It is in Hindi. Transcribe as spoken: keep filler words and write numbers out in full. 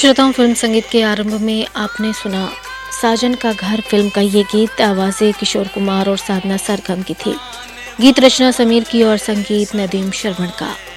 श्रोताओं, फिल्म संगीत के आरंभ में आपने सुना साजन का घर फिल्म का ये गीत। आवाजें किशोर कुमार और साधना सरगम की थी। गीत रचना समीर की और संगीत नदीम श्रवण का।